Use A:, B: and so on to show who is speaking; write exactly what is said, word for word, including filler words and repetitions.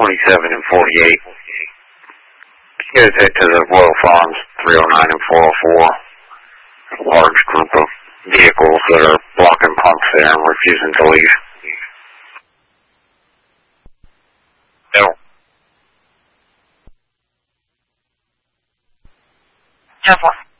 A: twenty-seven and forty-eight. You guys head to the Royal Farms three oh nine and four oh four. A large group of vehicles that are blocking pumps there and refusing to leave. No.
B: ten four.